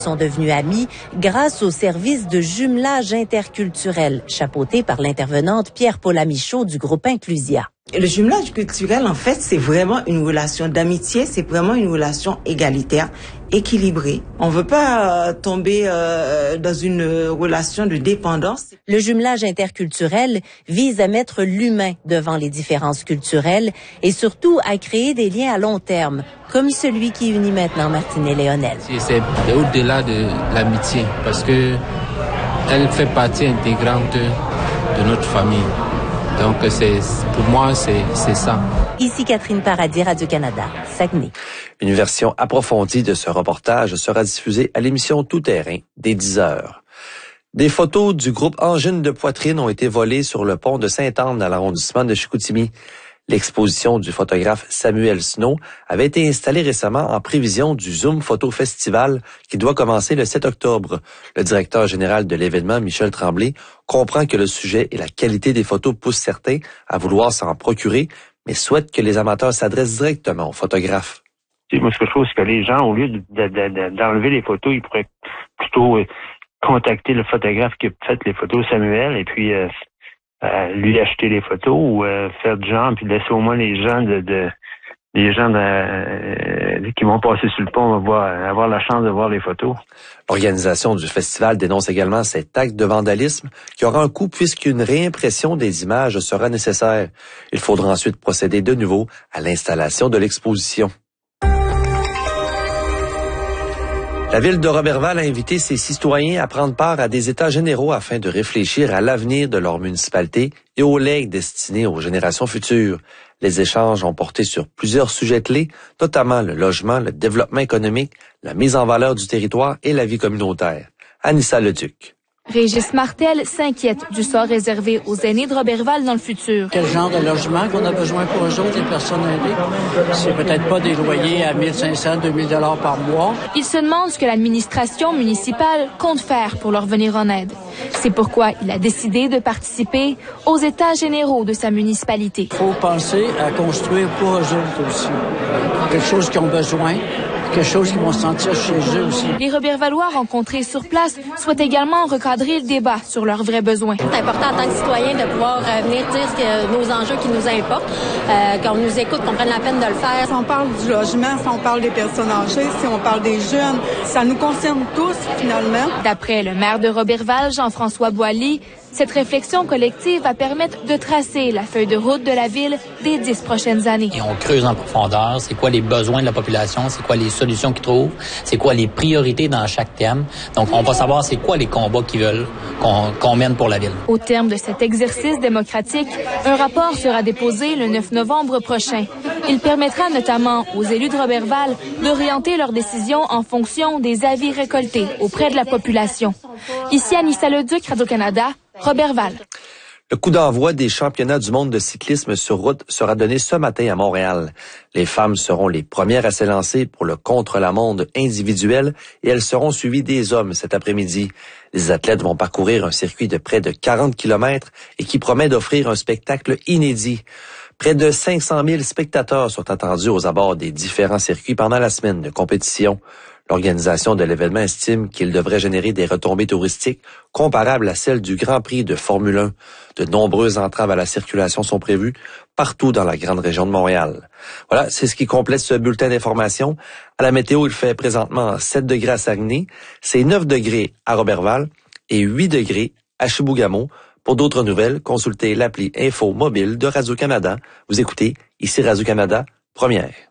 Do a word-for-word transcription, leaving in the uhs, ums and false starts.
Sont devenus amis grâce au service de jumelage interculturel, chapeauté par l'intervenante Pierre-Paula Michaud du groupe Inclusia. Le jumelage culturel, en fait, c'est vraiment une relation d'amitié, c'est vraiment une relation égalitaire, équilibrée. On veut pas euh, tomber euh, dans une relation de dépendance. Le jumelage interculturel vise à mettre l'humain devant les différences culturelles et surtout à créer des liens à long terme, comme celui qui unit maintenant Martine et Léonel. C'est au-delà de l'amitié, parce que elle fait partie intégrante de notre famille. Donc, c'est, pour moi, c'est, c'est ça. Ici Catherine Paradis, Radio-Canada, Saguenay. Une version approfondie de ce reportage sera diffusée à l'émission Tout Terrain, dès dix heures. Des photos du groupe Angine de poitrine ont été volées sur le pont de Sainte-Anne dans l'arrondissement de Chicoutimi. L'exposition du photographe Samuel Snow avait été installée récemment en prévision du Zoom Photo Festival qui doit commencer le sept octobre. Le directeur général de l'événement, Michel Tremblay, comprend que le sujet et la qualité des photos poussent certains à vouloir s'en procurer, mais souhaite que les amateurs s'adressent directement aux photographes. Moi, ce que je trouve, c'est que les gens, au lieu de, de, de, d'enlever les photos, ils pourraient plutôt euh, contacter le photographe qui a fait les photos, Samuel, et puis euh, Euh, lui acheter les photos ou euh, faire du genre, puis laisser au moins les gens de, de les gens de, euh, qui vont passer sur le pont voir, avoir la chance de voir les photos. L'organisation du festival dénonce également cet acte de vandalisme qui aura un coût puisqu'une réimpression des images sera nécessaire. Il faudra ensuite procéder de nouveau à l'installation de l'exposition. La ville de Roberval a invité ses citoyens à prendre part à des états généraux afin de réfléchir à l'avenir de leur municipalité et aux legs destinés aux générations futures. Les échanges ont porté sur plusieurs sujets clés, notamment le logement, le développement économique, la mise en valeur du territoire et la vie communautaire. Anissa Leduc. Régis Martel s'inquiète du sort réservé aux aînés de Roberval dans le futur. Quel genre de logement qu'on a besoin pour eux autres, les personnes aînées? C'est peut-être pas des loyers à mille cinq cents, deux mille dollars par mois. Il se demande ce que l'administration municipale compte faire pour leur venir en aide. C'est pourquoi il a décidé de participer aux états généraux de sa municipalité. Il faut penser à construire pour eux autres aussi. Quelque chose qu'ils ont besoin. Quelque chose qu'ils vont sentir chez eux aussi. Les Robervalois rencontrés sur place souhaitent également recadrer le débat sur leurs vrais besoins. C'est important en tant que citoyen de pouvoir euh, venir dire ce que, nos enjeux qui nous importent, euh, qu'on nous écoute, qu'on prenne la peine de le faire. Si on parle du logement, si on parle des personnes âgées, si on parle des jeunes, ça nous concerne tous finalement. D'après le maire de Roberval, Jean-François Boilly, cette réflexion collective va permettre de tracer la feuille de route de la ville des dix prochaines années. Et on creuse en profondeur, c'est quoi les besoins de la population, c'est quoi les solutions qu'ils trouvent, c'est quoi les priorités dans chaque thème. Donc, on va savoir c'est quoi les combats qu'ils veulent qu'on, qu'on mène pour la ville. Au terme de cet exercice démocratique, un rapport sera déposé le neuf novembre prochain. Il permettra notamment aux élus de Roberval d'orienter leurs décisions en fonction des avis récoltés auprès de la population. Ici Anissa Leduc, Radio-Canada, Roberval. Le coup d'envoi des championnats du monde de cyclisme sur route sera donné ce matin à Montréal. Les femmes seront les premières à s'élancer pour le contre-la-montre individuel et elles seront suivies des hommes cet après-midi. Les athlètes vont parcourir un circuit de près de quarante kilomètres et qui promet d'offrir un spectacle inédit. Près de cinq cent mille spectateurs sont attendus aux abords des différents circuits pendant la semaine de compétition. L'organisation de l'événement estime qu'il devrait générer des retombées touristiques comparables à celles du Grand Prix de Formule un. De nombreuses entraves à la circulation sont prévues partout dans la grande région de Montréal. Voilà, c'est ce qui complète ce bulletin d'information. À la météo, il fait présentement sept degrés à Saguenay, c'est neuf degrés à Roberval et huit degrés à Chibougamau. Pour d'autres nouvelles, consultez l'appli Info Mobile de Radio-Canada. Vous écoutez, ici Radio-Canada, première.